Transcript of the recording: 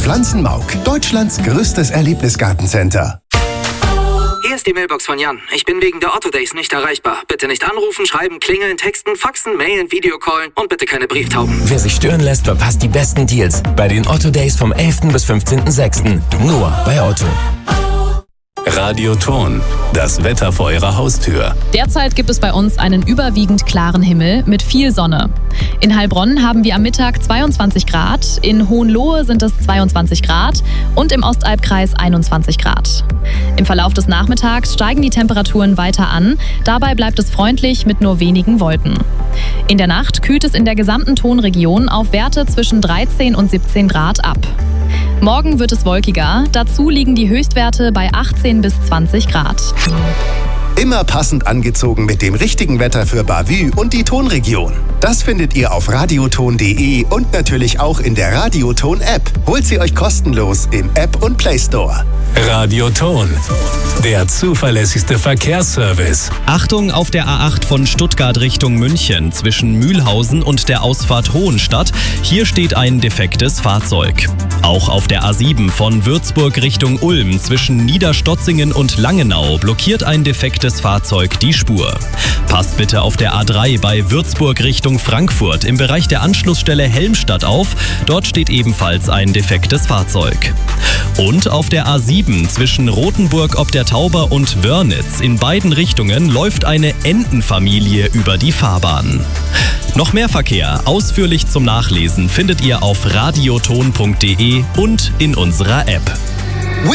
Pflanzenmauk, Deutschlands größtes Erlebnisgartencenter. Hier ist die Mailbox von Jan. Ich bin wegen der Otto Days nicht erreichbar. Bitte nicht anrufen, schreiben, klingeln, texten, faxen, mailen, Videocallen und bitte keine Brieftauben. Wer sich stören lässt, verpasst die besten Deals bei den Otto Days vom 11. bis 15.06. Nur bei Otto. Radioton, das Wetter vor Ihrer Haustür. Derzeit gibt es bei uns einen überwiegend klaren Himmel mit viel Sonne. In Heilbronn haben wir am Mittag 22 Grad, in Hohenlohe sind es 22 Grad und im Ostalbkreis 21 Grad. Im Verlauf des Nachmittags steigen die Temperaturen weiter an, dabei bleibt es freundlich mit nur wenigen Wolken. In der Nacht kühlt es in der gesamten Tonregion auf Werte zwischen 13 und 17 Grad ab. Morgen wird es wolkiger, dazu liegen die Höchstwerte bei 18 bis 20 Grad. Immer passend angezogen mit dem richtigen Wetter für Bavü und die Tonregion. Das findet ihr auf radioton.de und natürlich auch in der Radioton-App. Holt sie euch kostenlos im App und Play Store. Radioton, der zuverlässigste Verkehrsservice. Achtung auf der A8 von Stuttgart Richtung München zwischen Mühlhausen und der Ausfahrt Hohenstadt. Hier steht ein defektes Fahrzeug. Auch auf der A7 von Würzburg Richtung Ulm zwischen Niederstotzingen und Langenau blockiert ein defektes Fahrzeug die Spur. Passt bitte auf der A3 bei Würzburg Richtung Frankfurt im Bereich der Anschlussstelle Helmstadt auf. Dort steht ebenfalls ein defektes Fahrzeug. Und auf der A7 zwischen Rothenburg ob der Tauber und Wörnitz in beiden Richtungen läuft eine Entenfamilie über die Fahrbahn. Noch mehr Verkehr ausführlich zum Nachlesen findet ihr auf radioton.de und in unserer App.